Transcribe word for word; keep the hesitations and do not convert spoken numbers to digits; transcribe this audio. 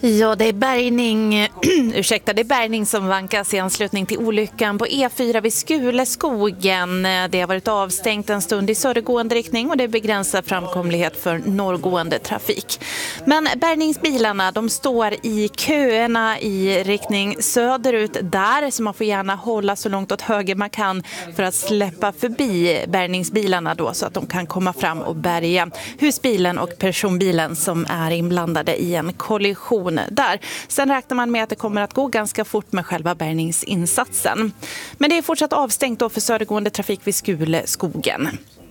Ja, det är bärgning, ursäkta, det är bärgning som vankas i anslutning till olyckan på E fyra vid Skuleskogen. Det har varit avstängt en stund i södergående riktning och det begränsar framkomlighet för norrgående trafik. Men bärgningsbilarna, de står i köerna i riktning söderut där, så man får gärna hålla så långt åt höger man kan för att släppa förbi bärgningsbilarna då, så att de kan komma fram och bärga husbilen och personbilen som är inblandade i en kollision där. Sen räknar man med att det kommer att gå ganska fort med själva bärgningsinsatsen. Men det är fortsatt avstängt då för södergående trafik vid Skuleskogen.